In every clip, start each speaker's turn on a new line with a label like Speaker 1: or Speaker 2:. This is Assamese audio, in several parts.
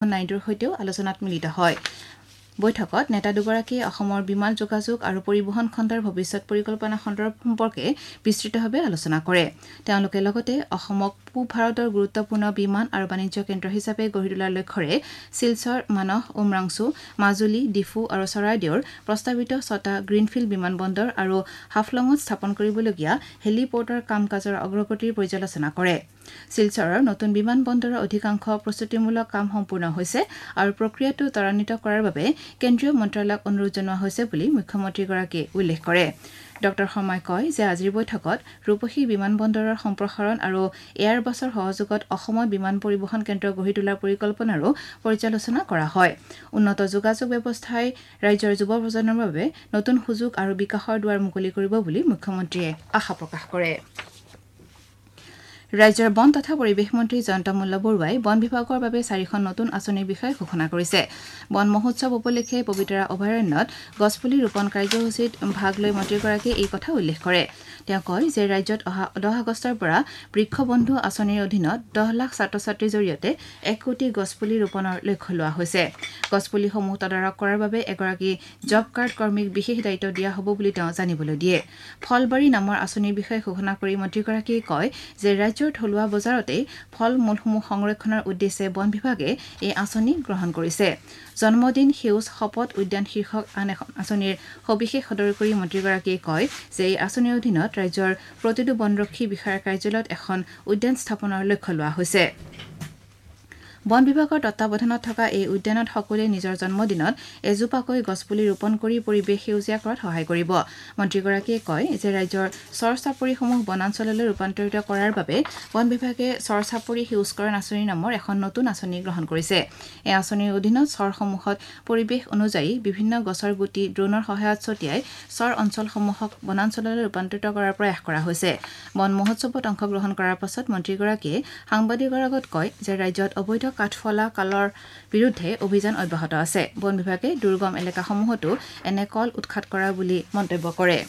Speaker 1: নাইডুৰ সৈতেও আলোচনাত মিলিত হয় বৈঠকত নেতা দুগৰাকীয়ে অসমৰ বিমান যোগাযোগ আৰু পৰিবহণ খণ্ডৰ ভৱিষ্যৎ পৰিকল্পনা সম্পৰ্কে বিস্তৃতভাৱে আলোচনা কৰে তেওঁলোকে লগতে অসমক পূব ভাৰতৰ গুৰুত্বপূৰ্ণ বিমান আৰু বাণিজ্য কেন্দ্ৰ হিচাপে গঢ়ি তোলাৰ লক্ষ্যৰে শিলচৰ মানস উমৰাংচু মাজুলী ডিফু আৰু চৰাইদেউৰ প্ৰস্তাৱিত 6টা গ্ৰীণফিল্ড বিমানবন্দৰ আৰু হাফলঙত স্থাপন কৰিবলগীয়া হেলিপৰ্টৰ কাম কাজৰ অগ্ৰগতিৰ পৰ্যালোচনা কৰে শিলচৰৰ নতুন বিমানবন্দৰৰ অধিকাংশ প্ৰস্তুতিমূলক কাম সম্পূৰ্ণ হৈছে আৰু প্ৰক্ৰিয়াটো ত্বৰান্বিত কৰাৰ বাবে কেন্দ্ৰীয় মন্ত্ৰালয়ক অনুৰোধ জনোৱা হৈছে বুলি মুখ্যমন্ত্ৰীগৰাকীয়ে উল্লেখ কৰে ডক্টৰ শৰ্মাই কয় যে আজিৰ বৈঠকত ৰূপসী বিমানবন্দৰৰ সম্প্ৰসাৰণ আৰু এয়াৰবাছৰ সহযোগত অসমত বিমান পৰিবহণ কেন্দ্ৰ গঢ়ি তোলাৰ পৰিকল্পনাৰো পৰ্যালোচনা কৰা হয় উন্নত যোগাযোগ ব্যৱস্থাই ৰাজ্যৰ যুৱ প্ৰজন্মৰ বাবে নতুন সুযোগ আৰু বিকাশৰ দুৱাৰ মুকলি কৰিব বুলি মুখ্যমন্ত্ৰীয়ে আশা প্ৰকাশ কৰে ৰাজ্যৰ বন তথা পৰিৱেশ মন্ত্ৰী জয়ন্ত মল্ল বৰুৱাই বন বিভাগৰ বাবে 4খন নতুন আঁচনিৰ বিষয়ে ঘোষণা কৰিছে বন মহোৎসৱ উপলক্ষে পবিতৰা অভয়াৰণ্যত গছপুলি ৰোপণ কাৰ্যসূচীত ভাগ লৈ মন্ত্ৰীগৰাকীয়ে এই কথা উল্লেখ কৰে তেওঁ কয় যে ৰাজ্যত অহা 10 আগষ্টৰ পৰা বৃক্ষবন্ধু আঁচনিৰ অধীনত 10 লাখ ছাত্ৰ ছাত্ৰীৰ জৰিয়তে 1 কোটি গছপুলি ৰোপণৰ লক্ষ্য লোৱা হৈছে গছপুলিসমূহ তদাৰক কৰাৰ বাবে এগৰাকী জব কাৰ্ড কৰ্মীক বিশেষ দায়িত্ব দিয়া হ'ব বুলি তেওঁ জানিবলৈ দিয়ে ফলবাৰী নামৰ আঁচনিৰ বিষয়ে ঘোষণা কৰি মন্ত্ৰীগৰাকীয়ে কয় যে ৰাজ্যৰ থলুৱা বজাৰতেই ফল মূলসমূহ সংৰক্ষণৰ উদ্দেশ্যে বন বিভাগে এই আঁচনি গ্ৰহণ কৰিছে জন্মদিন সেউজ শপত উদ্যান শীৰ্ষক আন এখন আঁচনিৰ সবিশেষ সদৰি কৰি মন্ত্ৰীগৰাকীয়ে কয় যে এই আঁচনিৰ অধীনত ৰাজ্যৰ প্ৰতিটো বনৰক্ষী বিষয়াৰ কাৰ্যালয়ত এখন উদ্যান স্থাপনৰ লক্ষ্য লোৱা হৈছে বন বিভাগৰ তত্বাৱধানত থকা এই উদ্যানত সকলোৱে নিজৰ জন্মদিনত এজোপাকৈ গছপুলি ৰোপণ কৰি পৰিৱেশ সেউজীয়া কৰাত সহায় কৰিব মন্ত্ৰীগৰাকীয়ে কয় যে ৰাজ্যৰ চৰ চাপৰিসমূহ বনাঞ্চললৈ ৰূপান্তৰিত কৰাৰ বাবে বন বিভাগে চৰ চাপৰি সেউজকৰণ আঁচনি নামৰ এখন নতুন আঁচনি গ্ৰহণ কৰিছে এই আঁচনিৰ অধীনত চৰসমূহত পৰিৱেশ অনুযায়ী বিভিন্ন গছৰ গুটি ড্ৰোনৰ সহায়ত ছটিয়াই চৰ অঞ্চলসমূহক বনাঞ্চললৈ ৰূপান্তৰিত কৰাৰ প্ৰয়াস কৰা হৈছে বন মহোৎসৱত অংশগ্ৰহণ কৰাৰ পাছত মন্ত্ৰীগৰাকীয়ে সাংবাদিকৰ আগত কয় যে ৰাজ্যত অবৈধ কাঠফলা কালৰ বিৰুদ্ধে অভিযান অব্যাহত আছে বন বিভাগে দুৰ্গম এলেকাসমূহতো এনে কল উৎখাত কৰা বুলি মন্তব্য কৰে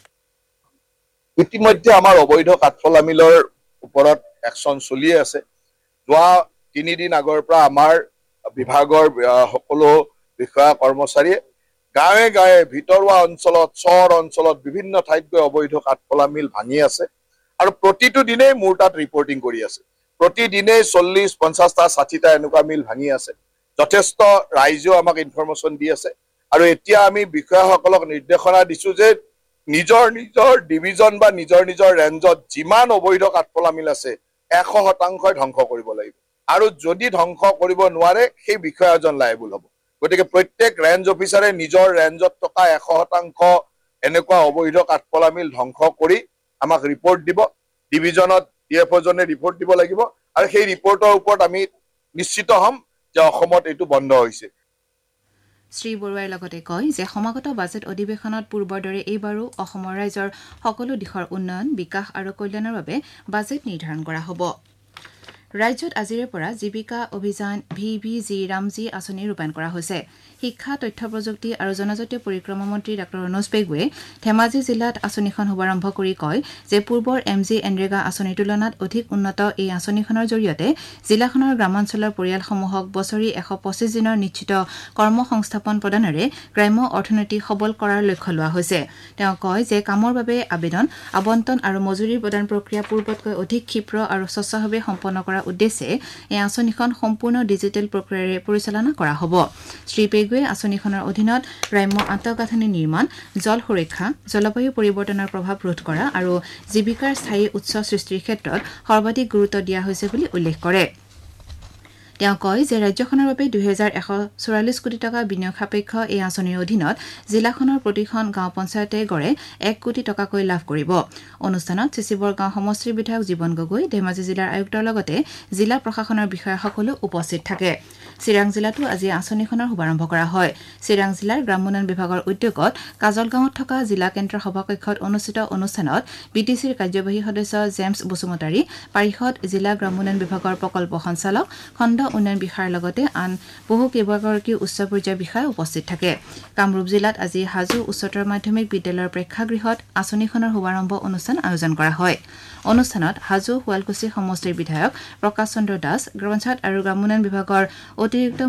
Speaker 2: ইতিমধ্যে আমাৰ অবৈধ কাঠফলা মিলৰ ওপৰত একচন চলি আছে যোৱা 3 দিন আগৰ পৰা আমাৰ বিভাগৰ সকলো বিষয়া কৰ্মচাৰীয়ে গাঁৱে গাঁৱে ভিতৰুৱা অঞ্চলত চৰ অঞ্চলত বিভিন্ন ঠাইত গৈ অবৈধ কাঠফলা মিল ভাঙি আছে আৰু প্ৰতিটো দিনেই মোৰ তাত ৰিপৰ্টিং কৰি আছে প্ৰতিদিনে 40-50টা 60টা এনেকুৱা মিল ভাঙি আছে যথেষ্ট ৰাইজেও আমাক ইনফৰমেশ্যন দি আছে আৰু এতিয়া আমি বিষয়াসকলক নিৰ্দেশনা দিছো যে নিজৰ ডিভিজন বা নিজৰ ৰেঞ্জত যিমান অবৈধ কাঠফলা মিল আছে 100% ধ্বংস কৰিব লাগিব আৰু যদি ধ্বংস কৰিব নোৱাৰে সেই বিষয়াজন লায়েবল হ'ব গতিকে প্ৰত্যেক ৰেঞ্জ অফিচাৰে নিজৰ ৰেঞ্জত থকা 100% এনেকুৱা অবৈধ কাঠফলা মিল ধ্বংস কৰি আমাক ৰিপৰ্ট দিব ডিভিজনত ডিএফঅ'জনে ৰিপৰ্ট দিব লাগিব আৰু সেই ৰিপৰ্টৰ ওপৰত আমি নিশ্চিত হ'ম যে অসমত এইটো বন্ধ হৈছে
Speaker 1: শ্ৰী বৰুৱাই লগতে কয় যে সমাগত বাজেট অধিৱেশনত পূৰ্বৰ দৰে এইবাৰো অসমৰ ৰাইজৰ সকলো দিশৰ উন্নয়ন বিকাশ আৰু কল্যাণৰ বাবে বাজেট নিৰ্ধাৰণ কৰা হ'ব ৰাজ্যত আজিৰে পৰা জীৱিকা অভিযান VVG ৰামজী আঁচনি ৰূপায়ণ কৰা হৈছে শিক্ষা তথ্য প্ৰযুক্তি আৰু জনজাতীয় পৰিক্ৰমা মন্ত্ৰী ডঃ ৰণোজ পেগুৱে ধেমাজি জিলাত আঁচনিখন শুভাৰম্ভ কৰি কয় যে পূৰ্বৰ MG এনৰেগা আঁচনিৰ তুলনাত অধিক উন্নত এই আঁচনিখনৰ জৰিয়তে জিলাখনৰ গ্ৰামাঞ্চলৰ পৰিয়ালসমূহক বছৰি 125 দিনৰ নিশ্চিত কৰ্মসংস্থাপন প্ৰদানেৰে গ্ৰাম্য অৰ্থনীতি সবল কৰাৰ লক্ষ্য লোৱা হৈছে তেওঁ কয় যে কামৰ বাবে আবেদন আবণ্টন আৰু মজুৰিৰ প্ৰদান প্ৰক্ৰিয়া পূৰ্বতকৈ অধিক ক্ষীপ্ৰ আৰু স্বচ্ছভাৱে সম্পন্ন কৰাৰ উদ্দেশ্যে এই আঁচনিখন সম্পূৰ্ণ ডিজিটেল প্ৰক্ৰিয়াৰে পৰিচালনা কৰা হ'ব শ্ৰী পেগুৱে আঁচনিখনৰ অধীনত গ্ৰাম্য আন্তঃগাঁথনি নিৰ্মাণ জল সুৰক্ষা জলবায়ু পৰিৱৰ্তনৰ প্ৰভাৱ ৰোধ কৰা আৰু জীৱিকাৰ স্থায়ী উৎস সৃষ্টিৰ ক্ষেত্ৰত সৰ্বাধিক গুৰুত্ব দিয়া হৈছে বুলি উল্লেখ কৰে তেওঁ কয় যে ৰাজ্যখনৰ বাবে 2144 কোটি টকা বিনিয়োগ সাপেক্ষ এই আঁচনিৰ অধীনত জিলাখনৰ প্ৰতিখন গাঁও পঞ্চায়তে গড়ে 1 কোটি টকাকৈ লাভ কৰিব অনুষ্ঠানত চিচিবৰ গাঁও সমষ্টিৰ বিধায়ক জীৱন গগৈ ধেমাজি জিলাৰ আয়ুক্তৰ লগতে জিলা প্ৰশাসনৰ বিষয়াসকলো উপস্থিত থাকে চিৰাং জিলাতো আজি আঁচনিখনৰ শুভাৰম্ভ কৰা হয় চিৰাং জিলাৰ গ্ৰামোন্নয়ন বিভাগৰ উদ্যোগত কাজলগাঁৱত থকা জিলা কেন্দ্ৰৰ সভাকক্ষত অনুষ্ঠিত অনুষ্ঠানত BTCৰ কাৰ্যবাহী সদস্য জেমছ বসুমতাৰী পাৰিষদ জিলা গ্ৰামোন্নয়ন বিভাগৰ প্ৰকল্প সঞ্চালক খণ্ড উন্নয়ন বিষয়াৰ লগতে আন বহু কেইবাগৰাকী উচ্চ পৰ্যায়ৰ বিষয়া উপস্থিত থাকে কামৰূপ জিলাত আজি হাজো উচ্চতৰ মাধ্যমিক বিদ্যালয়ৰ প্ৰেক্ষাগৃহত আঁচনিখনৰ শুভাৰম্ভ অনুষ্ঠান আয়োজন কৰা হয় অনুষ্ঠানত হাজো শুৱালকুছি সমষ্টিৰ বিধায়ক প্ৰকাশ চন্দ্ৰ দাস পঞ্চায়ত আৰু গ্ৰামোন্নয়ন বিভাগৰ অতিৰিক্ত